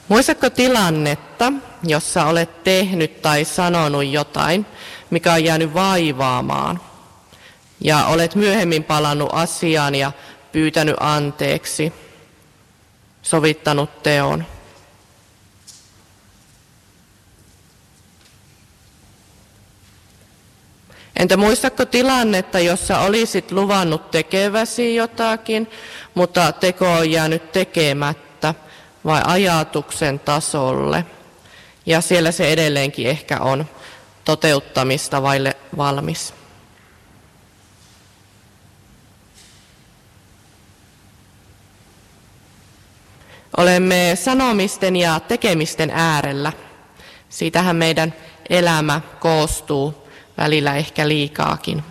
Muistatko tilannetta, jossa olet tehnyt tai sanonut jotain, mikä on jäänyt vaivaamaan, ja olet myöhemmin palannut asiaan ja pyytänyt anteeksi, sovittanut teon? Entä muistatko tilannetta, jossa olisit luvannut tekeväsi jotakin, mutta teko on jäänyt tekemättä vai ajatuksen tasolle? Ja siellä se edelleenkin ehkä on toteuttamista vaille valmis. Olemme sanomisten ja tekemisten äärellä. Siitähän meidän elämä koostuu, välillä ehkä liikaakin.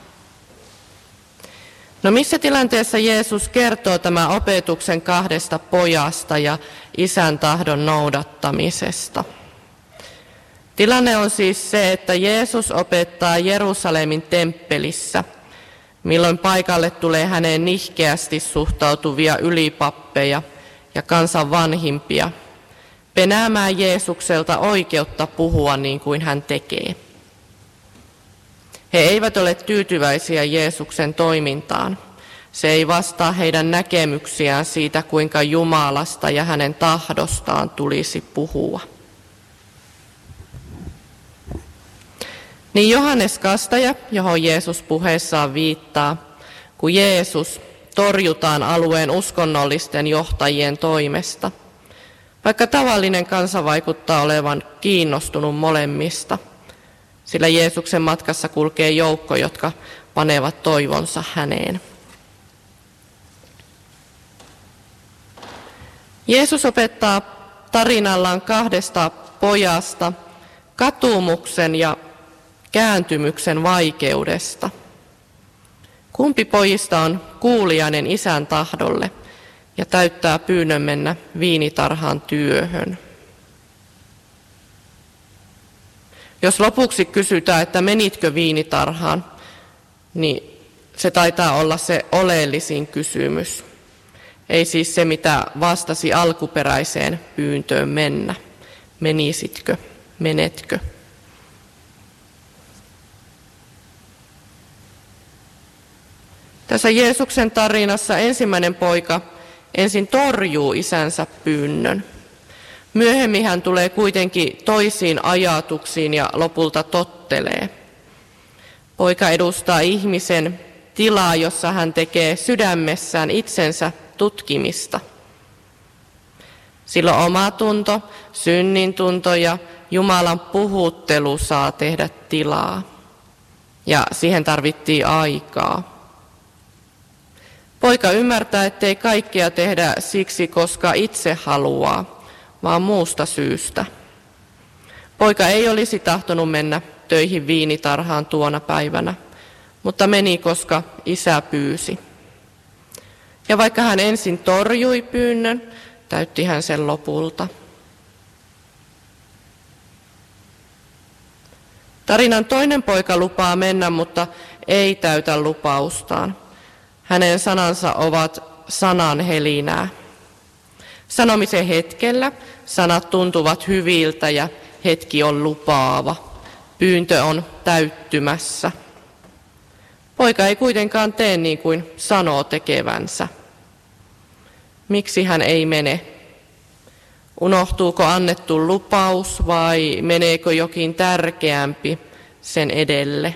No missä tilanteessa Jeesus kertoo tämän opetuksen 2 pojasta ja isän tahdon noudattamisesta? Tilanne on siis se, että Jeesus opettaa Jerusalemin temppelissä, milloin paikalle tulee häneen nihkeästi suhtautuvia ylipappeja ja kansan vanhimpia, penäämään Jeesukselta oikeutta puhua niin kuin hän tekee. He eivät ole tyytyväisiä Jeesuksen toimintaan. Se ei vastaa heidän näkemyksiään siitä, kuinka Jumalasta ja hänen tahdostaan tulisi puhua. Niin Johannes Kastaja, johon Jeesus puheessaan viittaa, kun Jeesus torjutaan alueen uskonnollisten johtajien toimesta, vaikka tavallinen kansa vaikuttaa olevan kiinnostunut molemmista, sillä Jeesuksen matkassa kulkee joukko, jotka panevat toivonsa häneen. Jeesus opettaa tarinallaan 2 pojasta katumuksen ja kääntymyksen vaikeudesta. Kumpi pojista on kuuliainen isän tahdolle ja täyttää pyynnön mennä viinitarhaan työhön? Jos lopuksi kysytään, että menitkö viinitarhaan, niin se taitaa olla se oleellisin kysymys. Ei siis se, mitä vastasi alkuperäiseen pyyntöön mennä. Menisitkö? Menetkö? Tässä Jeesuksen tarinassa ensimmäinen poika ensin torjuu isänsä pyynnön. Myöhemmin hän tulee kuitenkin toisiin ajatuksiin ja lopulta tottelee. Poika edustaa ihmisen tilaa, jossa hän tekee sydämessään itsensä tutkimista. Silloin omatunto, synnintunto ja Jumalan puhuttelu saa tehdä tilaa. Ja siihen tarvittiin aikaa. Poika ymmärtää, ettei kaikkea tehdä siksi, koska itse haluaa, vaan muusta syystä. Poika ei olisi tahtonut mennä töihin viinitarhaan tuona päivänä, mutta meni, koska isä pyysi. Ja vaikka hän ensin torjui pyynnön, täytti hän sen lopulta. Tarinan toinen poika lupaa mennä, mutta ei täytä lupaustaan. Hänen sanansa ovat sananhelinää. Sanomisen hetkellä sanat tuntuvat hyviltä ja hetki on lupaava. Pyyntö on täyttymässä. Poika ei kuitenkaan tee niin kuin sanoo tekevänsä. Miksi hän ei mene? Unohtuuko annettu lupaus vai meneekö jokin tärkeämpi sen edelle?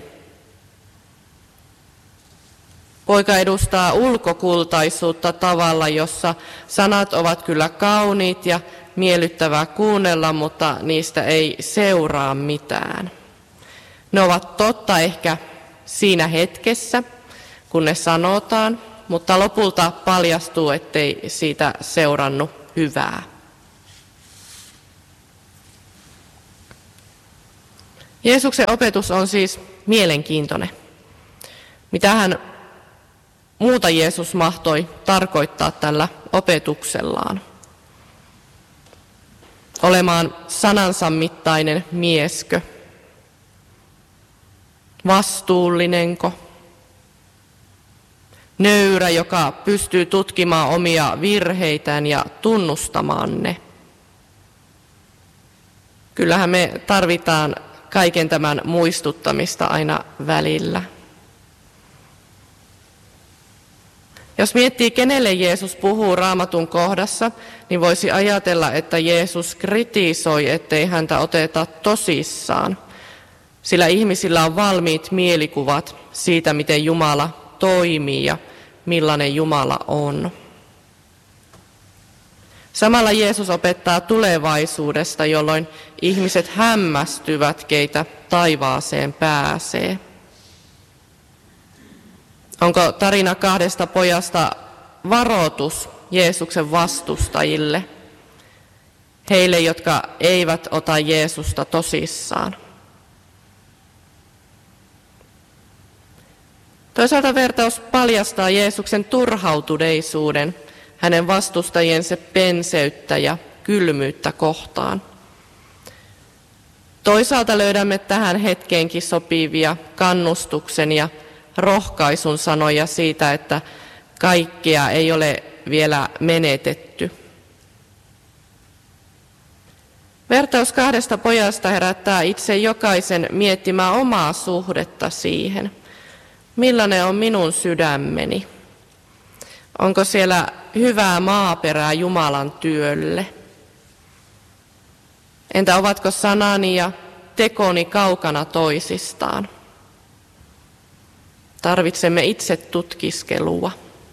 Poika edustaa ulkokultaisuutta tavalla, jossa sanat ovat kyllä kauniit ja miellyttävää kuunnella, mutta niistä ei seuraa mitään. Ne ovat totta ehkä siinä hetkessä, kun ne sanotaan, mutta lopulta paljastuu, ettei siitä seurannut hyvää. Jeesuksen opetus on siis mielenkiintoinen. Mitähän muuta Jeesus mahtoi tarkoittaa tällä opetuksellaan? Olemaan sanansa mittainen mieskö? Vastuullinenko? Nöyrä, joka pystyy tutkimaan omia virheitään ja tunnustamaan ne? Kyllähän me tarvitaan kaiken tämän muistuttamista aina välillä. Jos miettii, kenelle Jeesus puhuu Raamatun kohdassa, niin voisi ajatella, että Jeesus kritisoi, ettei häntä oteta tosissaan. Sillä ihmisillä on valmiit mielikuvat siitä, miten Jumala toimii ja millainen Jumala on. Samalla Jeesus opettaa tulevaisuudesta, jolloin ihmiset hämmästyvät, keitä taivaaseen pääsee. Onko tarina 2 pojasta varoitus Jeesuksen vastustajille, heille, jotka eivät ota Jeesusta tosissaan? Toisaalta vertaus paljastaa Jeesuksen turhautuneisuuden hänen vastustajiensa penseyttä ja kylmyyttä kohtaan. Toisaalta löydämme tähän hetkeenkin sopivia kannustuksen ja rohkaisun sanoja siitä, että kaikkea ei ole vielä menetetty. Vertaus 2 pojasta herättää itse jokaisen miettimään omaa suhdetta siihen. Millainen on minun sydämeni? Onko siellä hyvää maaperää Jumalan työlle? Entä ovatko sanani ja tekoni kaukana toisistaan? Tarvitsemme itse tutkiskelua.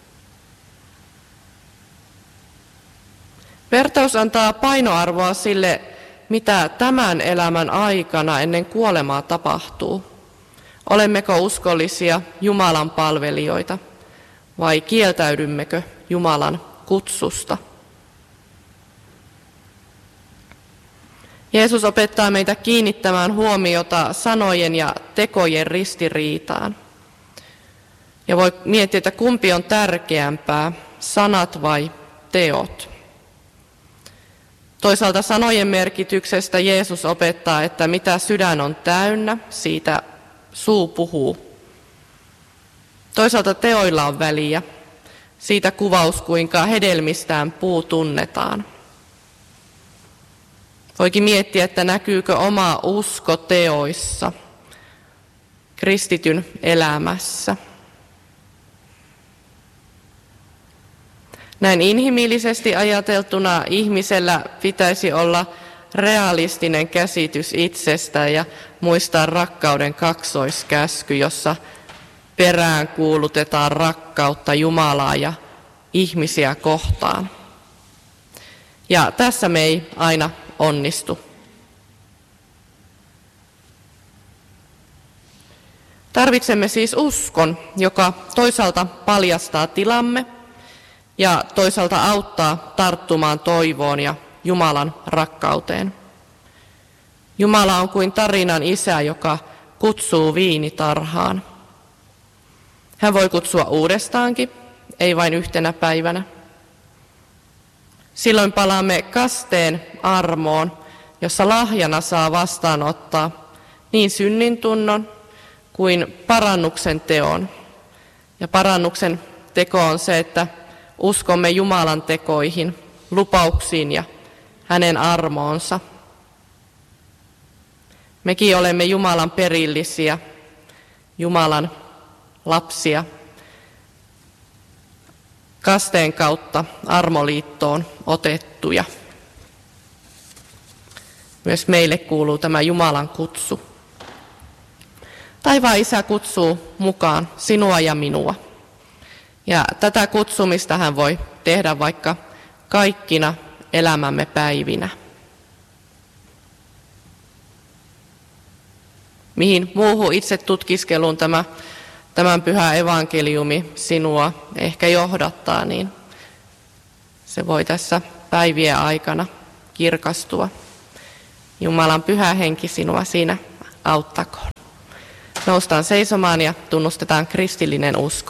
Vertaus antaa painoarvoa sille, mitä tämän elämän aikana ennen kuolemaa tapahtuu. Olemmeko uskollisia Jumalan palvelijoita vai kieltäydymmekö Jumalan kutsusta? Jeesus opettaa meitä kiinnittämään huomiota sanojen ja tekojen ristiriitaan. Ja voi miettiä, että kumpi on tärkeämpää, sanat vai teot. Toisaalta sanojen merkityksestä Jeesus opettaa, että mitä sydän on täynnä, siitä suu puhuu. Toisaalta teoilla on väliä, siitä kuvaus, kuinka hedelmistään puu tunnetaan. Voikin miettiä, että näkyykö oma usko teoissa, kristityn elämässä. Näin inhimillisesti ajateltuna ihmisellä pitäisi olla realistinen käsitys itsestään ja muistaa rakkauden kaksoiskäsky, jossa peräänkuulutetaan rakkautta Jumalaa ja ihmisiä kohtaan. Ja tässä me ei aina onnistu. Tarvitsemme siis uskon, joka toisaalta paljastaa tilamme ja toisaalta auttaa tarttumaan toivoon ja Jumalan rakkauteen. Jumala on kuin tarinan isä, joka kutsuu viinitarhaan. Hän voi kutsua uudestaankin, ei vain yhtenä päivänä. Silloin palaamme kasteen armoon, jossa lahjana saa vastaanottaa niin synnintunnon kuin parannuksen teon. Ja parannuksen teko on se, että uskomme Jumalan tekoihin, lupauksiin ja hänen armoonsa. Mekin olemme Jumalan perillisiä, Jumalan lapsia, kasteen kautta armoliittoon otettuja. Myös meille kuuluu tämä Jumalan kutsu. Taivaan Isä kutsuu mukaan sinua ja minua. Ja tätä kutsumista hän voi tehdä vaikka kaikkina elämämme päivinä. Mihin muuhun itse tutkiskeluun tämän pyhä evankeliumi sinua ehkä johdattaa, niin se voi tässä päivien aikana kirkastua. Jumalan pyhä henki sinua siinä auttakoon. Noustaan seisomaan ja tunnustetaan kristillinen usko.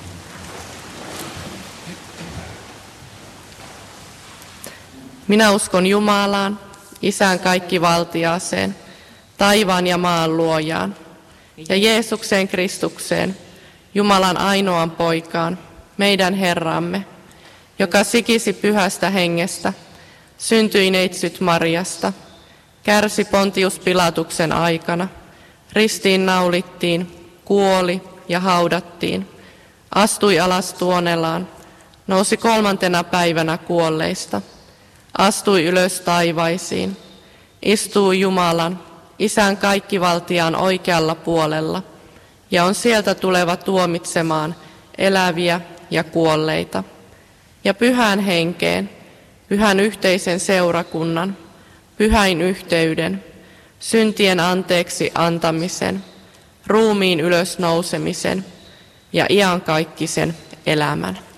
Minä uskon Jumalaan, Isään kaikkivaltiaaseen, taivaan ja maan luojaan, ja Jeesukseen Kristukseen, Jumalan ainoan poikaan, meidän Herramme, joka sikisi pyhästä hengestä, syntyi neitsyt Mariasta, kärsi Pontius Pilatuksen aikana, ristiin naulittiin, kuoli ja haudattiin, astui alas tuonelaan, nousi 3. päivänä kuolleista, astui ylös taivaisiin, istuu Jumalan, Isän kaikkivaltiaan oikealla puolella, ja on sieltä tuleva tuomitsemaan eläviä ja kuolleita, ja pyhään henkeen, pyhän yhteisen seurakunnan, pyhäin yhteyden, syntien anteeksi antamisen, ruumiin ylösnousemisen ja iankaikkisen elämän.